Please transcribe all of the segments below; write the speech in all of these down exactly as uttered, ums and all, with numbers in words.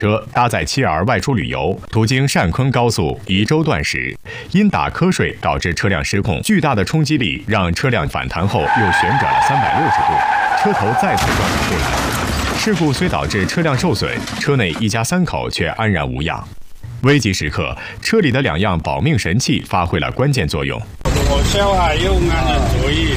车搭载妻儿外出旅游，途经单昆高速宜州段时，因打瞌睡导致车辆失控，巨大的冲击力让车辆反弹后又旋转了三百六十度，车头再次撞上护栏。事故虽导致车辆受损，车内一家三口却安然无恙。危急时刻，车里的两样保命神器发挥了关键作用。 我小孩有安全座椅，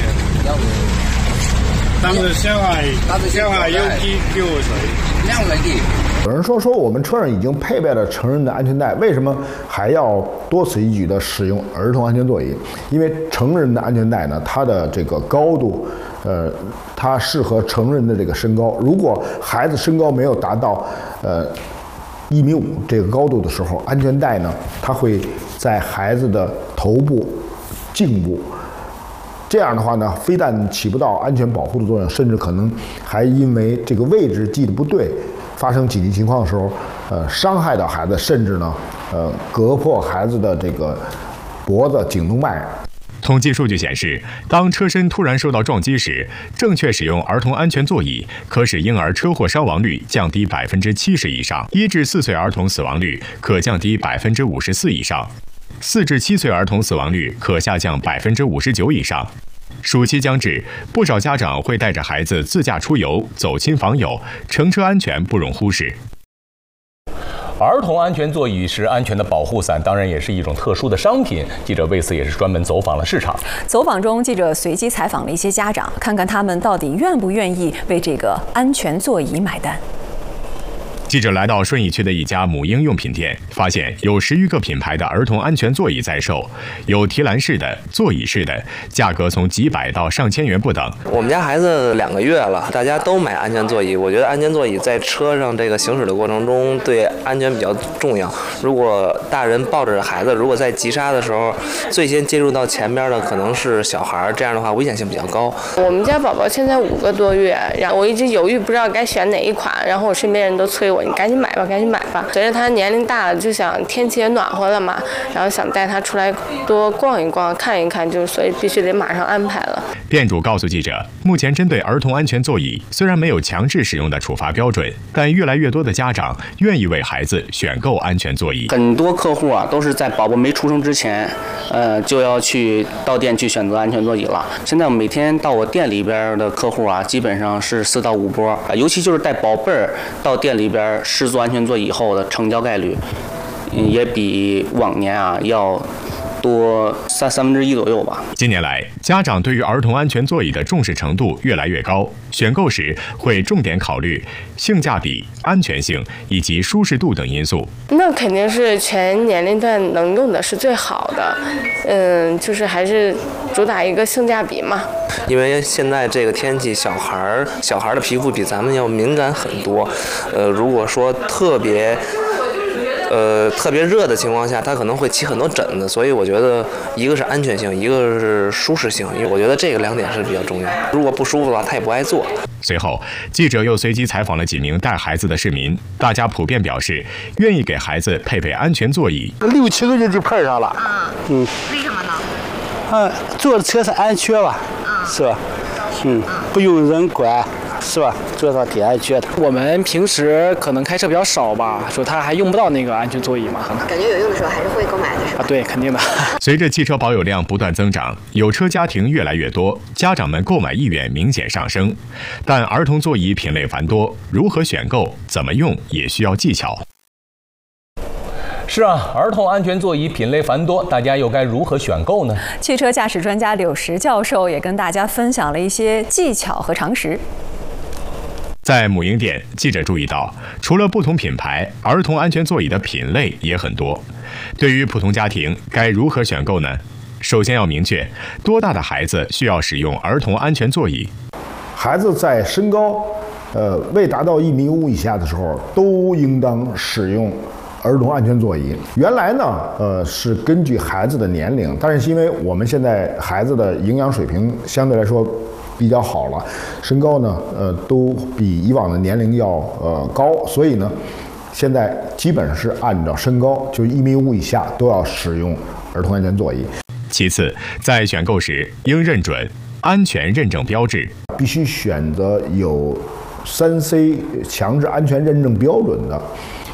但是小孩小孩有几给我睡，两个地。 有人说说我们车上已经配备了成人的安全带，为什么还要多此一举地使用儿童安全座椅？因为成人的安全带呢，它的这个高度，呃，它适合成人的这个身高。如果孩子身高没有达到，呃，一米五这个高度的时候，安全带呢，它会在孩子的头部、颈部。这样的话呢，非但起不到安全保护的作用，甚至可能还因为这个位置系的不对，发生紧急情况的时候，呃，伤害到孩子，甚至呢，呃，割破孩子的这个脖子、颈动脉。 统计数据显示，当车身突然受到撞击时，正确使用儿童安全座椅，可使婴儿车祸伤亡率降低百分之七十以上，一至四岁儿童死亡率可降低百分之五十四以上。四至七岁儿童死亡率可下降百分之五十九以上。暑期将至，不少家长会带着孩子自驾出游、走亲访友，乘车安全不容忽视。 儿童安全座椅是安全的保护伞，当然也是一种特殊的商品。记者为此也是专门走访了市场。 走访中，记者随机采访了一些家长，看看他们到底愿不愿意为这个安全座椅买单。 记者来到顺义区的一家母婴用品店，发现有十余个品牌的儿童安全座椅在售，有提篮式的、座椅式的，价格从几百到上千元不等。 我们家孩子两个月了，大家都买安全座椅。我觉得安全座椅在车上这个行驶的过程中对安全比较重要。如果大人抱着孩子，如果在急刹的时候，最先接触到前边的可能是小孩，这样的话危险性比较高。 我们家宝宝现在五个多月，然后我一直犹豫不知道该选哪一款，然后我身边人都催我。你赶紧买吧，赶紧买吧！随着他年龄大了，就想天气也暖和了嘛，然后想带他出来多逛一逛、看一看，就所以必须得马上安排了。 店主告诉记者，目前针对儿童安全座椅，虽然没有强制使用的处罚标准，但越来越多的家长愿意为孩子选购安全座椅。 很多客户啊，都是在宝宝没出生之前，呃，就要去到店去选择安全座椅了。现在每天到我店里边的客户啊，基本上是四到五波，尤其就是带宝贝儿到店里边试坐安全座椅以后的成交概率，也比往年啊要多三三分之一左右吧。 近年来，家长对于儿童安全座椅的重视程度越来越高，选购时会重点考虑性价比、安全性以及舒适度等因素。 那肯定是全年龄段能用的是最好的，嗯，就是还是主打一个性价比嘛。 因为现在这个天气，小孩儿小孩儿的皮肤比咱们要敏感很多，呃，如果说特别。呃，特别热的情况下，它可能会起很多疹子，所以我觉得一个是安全性，一个是舒适性，因为我觉得这个两点是比较重要。如果不舒服的话，他也不爱做。 随后，记者又随机采访了几名带孩子的市民，大家普遍表示愿意给孩子配备安全座椅。 六七个月就配上了。 啊、 嗯。 为什么呢？ 嗯，坐的车是安全吧？ 嗯。 是吧？嗯，不用人管。是吧？坐上挺安全的。 我们平时可能开车比较少吧，说他还用不到那个安全座椅嘛。 感觉有用的时候还是会购买的，是吧？ 啊，对，肯定的。 随着汽车保有量不断增长，有车家庭越来越多，家长们购买意愿明显上升。但儿童座椅品类繁多，如何选购、怎么用也需要技巧。 是啊，儿童安全座椅品类繁多，大家又该如何选购呢？ 汽车驾驶专家柳石教授也跟大家分享了一些技巧和常识。 在母婴店，记者注意到，除了不同品牌，儿童安全座椅的品类也很多。对于普通家庭，该如何选购呢？首先要明确，多大的孩子需要使用儿童安全座椅？ 孩子在身高，呃，未达到一米五以下的时候，都应当使用儿童安全座椅。原来呢，呃，是根据孩子的年龄，但是因为我们现在孩子的营养水平相对来说比较好了，身高呢，呃，都比以往的年龄要呃高，所以呢，现在基本上是按照身高，就一米五以下都要使用儿童安全座椅。 其次，在选购时应认准安全认证标志， 必须选择有三 C 强制安全认证标准的，